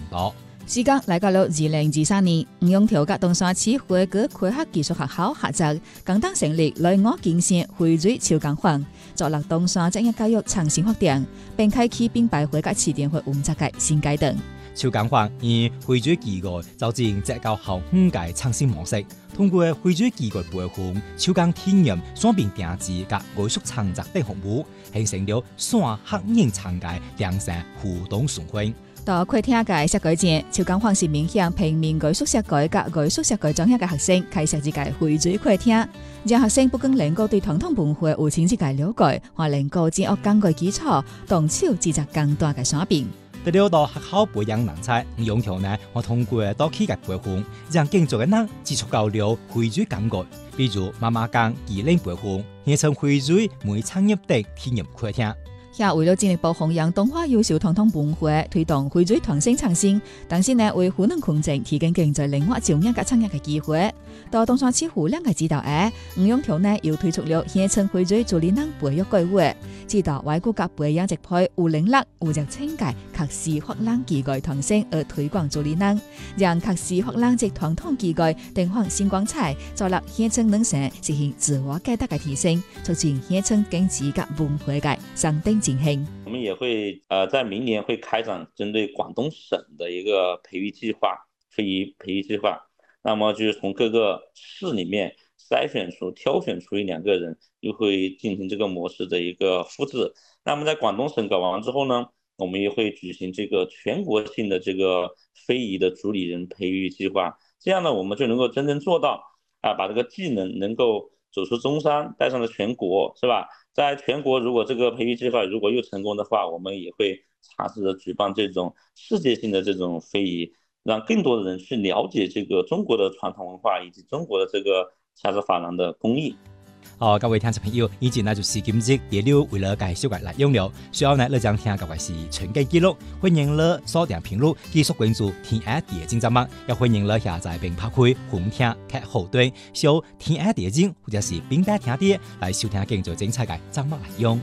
多。 時間來到了2023年，吳永條甲東山市會舉科學技術學校合作，共同成立內我建設匯水超工坊，作立東山職業教育創新發展，並開啟品牌會甲市電會運作嘅新階段。 超工坊以匯水機構走進職教校5個創新模式，通過匯水機構培訓、超工體驗、雙邊定制及藝術創作等服務，形成了山學人參加良性互動循環。 到課廳嘅設計前，超工坊是面向平面藝術設計及藝術設計專業嘅學生開設一個匯水課廳，讓學生不僅能夠對傳統文化有深一個了解，還能夠掌握工具基礎，動手製作更大嘅產品。 第六到學校培養人才，用條呢我通過多期嘅培訓，讓更多嘅人接觸到了匯水感覺，比如媽媽講技能培訓，現成匯水每產業的體驗課廳。 為了進一步弘揚東華優秀傳統文化，推動匯水創新創新，同時呢為湖南群眾提供經濟另外就業及創業嘅機會。到東山市府兩個指導下，吳永條呢又推出了現成匯水助理人培育計劃，指導外國及培養一批有能力、有熱情嘅學士學人技藝創新而推廣助理人，讓學士學人及傳統技藝登上新光彩，做立現成能成實現自我價值嘅提升，促進現成經濟及文化嘅上等進行。 我們也會在明年會開展針對廣東省的一個培育計劃，非遺培育計劃。那麼就是從各個市裏面挑選出1-2個人，又會進行這個模式的一個複製。那麼在廣東省搞完之後呢，我們也會舉行這個全國性的這個非遺的主理人培育計劃。這樣呢，我們就能夠真正做到把這個技能夠走出中山，帶上了全國，是吧？在全國，如果這個培育計劃如果又成功的話，我們也會嘗試着舉辦這種世界性的這種非遺，讓更多的人去了解這個中國的傳統文化以及中國的這個茶葉珐琅的工藝。 各位聽眾朋友，以前呢就是今日第六為了介紹嘅內容了。需要呢你將聽嘅是全景記錄，歡迎你鎖定頻率，繼續關注天下第一精節目，又歡迎你下載並拍開紅聽及後端，搜天下第一精或者是邊帶聽啲來收聽更多精彩嘅節目內容。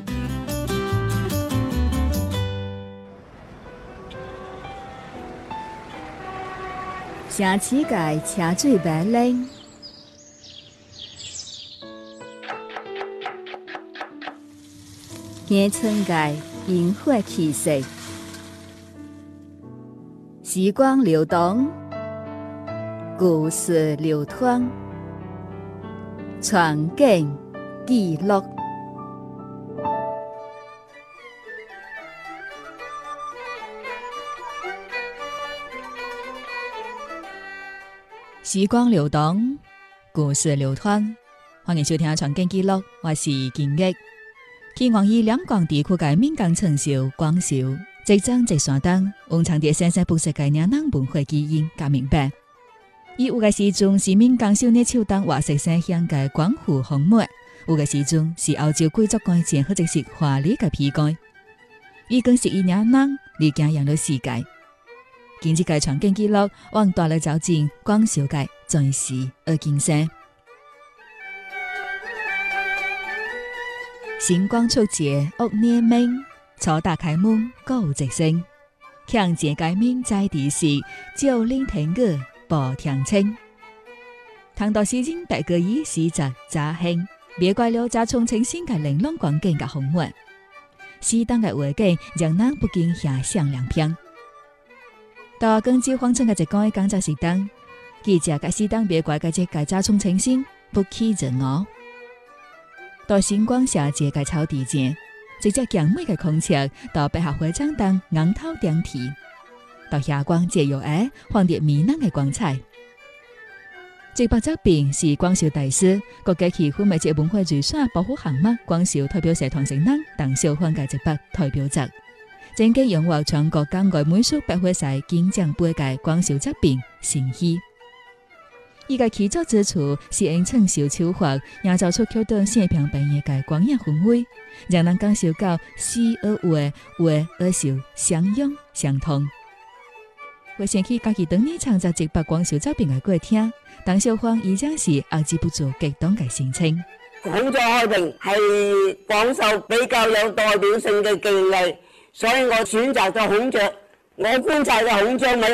城市界車水馬龍，鄉村界煙火氣息，時光流動，故事流淌，傳景記錄。時光流動，故事流淌。歡迎收聽《傳景記錄》，我是金玉。去往於兩廣地區嘅閩江長壽廣壽，即將即山東，往長啲生生不息嘅嶺南文化基因加明白。伊有嘅時陣是閩江少年手當活色生香嘅廣府紅梅，有嘅時陣是歐洲貴族關鍵或者是華麗嘅皮蓋。伊更是伊嶺南離家養到世界。今日嘅傳景記錄，往大陸走進廣壽嘅鑽石而見生。星光出節屋年明，初打開門高直聲，強節界面在地時，照令聽歌報聽清。唐代詩人白居易詩集雜興，別怪了雜從清新嘅玲瓏光景嘅紅門。適當嘅畫景，讓人不禁遐想兩片。到廣州皇城嘅一個工作時當，記者嘅適當別怪嘅一個雜從清新，不期人我。到星光社節嘅草地前，直接強美嘅孔雀到百合花帳當硬頭點題，到霞光借由愛放啲迷人嘅光彩。這部作品是廣壽大師國家旗艦世界文化遺產保護項目廣壽代表社團成員鄧少歡嘅一部代表作，正經榮獲全國港外美術百花賽金獎杯嘅廣壽作品成戲。伊個起作之處是用長壽手法，營造出橋段寫平平嘅光影氛圍，讓人感受到詩而畫，畫而受相擁相通。為想起家己當年創作一部廣壽作品嘅過程，鄧少歡依然是壓制不住激動嘅心情。 孔雀開屏係廣壽比較有代表性嘅技藝，所以我選擇咗孔雀。我觀察嘅孔雀咪